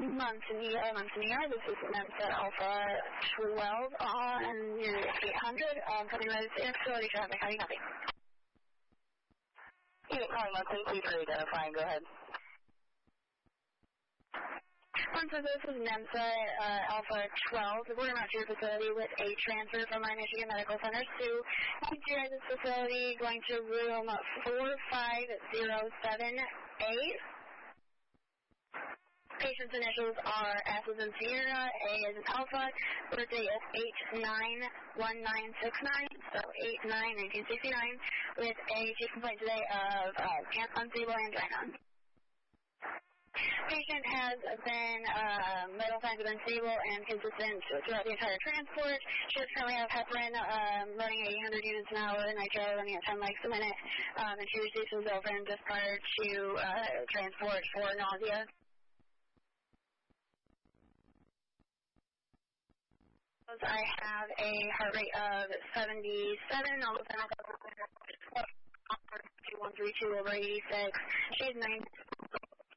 Monsignor, this is Mensa Alpha 12 on your 800, coming out of the facility traffic. How do you copy? Yeah, calling monthly, please identifying, go ahead. So this is Mensa Alpha 12. We're out to your facility with a transfer from my Michigan Medical Center to here at this facility, going to room 45078. Patient's initials are S as in Sierra, A as in Alpha, birthday is 8/9/1969, so 8/9/1969, with a chief complaint today of unstable angina. Patient has been, vital signs have been stable and consistent throughout the entire transport. She does currently have heparin running at 800 units an hour, nitro running at 10 mics a minute, and she received some Zofran just prior to transport for nausea. I have a heart rate of 77, I'll go 2132 over 86. She has 9